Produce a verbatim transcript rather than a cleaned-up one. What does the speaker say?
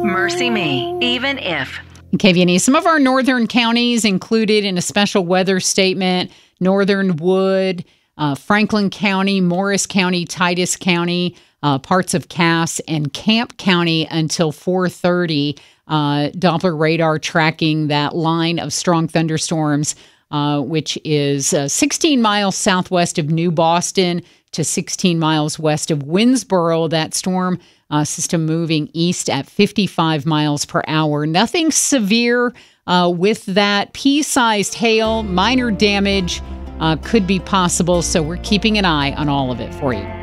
Mercy me, even if. K V N E, some of our northern counties included in a special weather statement: Northern Wood, uh, Franklin County, Morris County, Titus County, uh, parts of Cass, and Camp County until four thirty. Uh, Doppler radar tracking that line of strong thunderstorms, uh, which is uh, sixteen miles southwest of New Boston to sixteen miles west of Winnsboro. That storm uh, system moving east at fifty-five miles per hour. Nothing severe uh, with that. Pea-sized hail, minor damage uh, could be possible, so we're keeping an eye on all of it for you.